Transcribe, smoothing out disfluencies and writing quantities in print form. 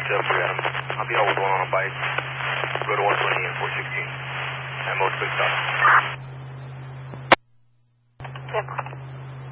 for Adam. I'll be out with one on a bike. Go to 120 and 416. And most quick stop.